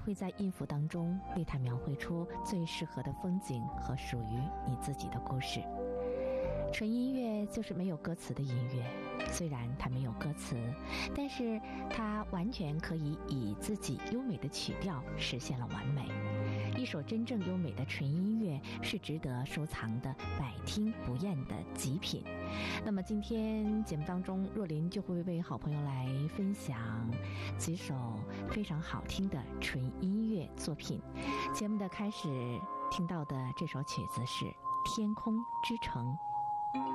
会在音符当中为它描绘出最适合的风景和属于你自己的故事。纯音乐就是没有歌词的音乐，虽然它没有歌词，但是它完全可以以自己优美的曲调实现了完美。一首真正优美的纯音乐是值得收藏的百听不厌的极品。那么今天节目当中，若琳就会为好朋友来分享几首非常好听的纯音乐作品。节目的开始听到的这首曲子是《天空之城》。